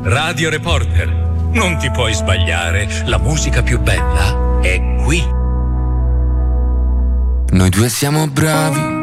Radio Reporter. Non ti puoi sbagliare, la musica più bella è qui. Noi due siamo bravi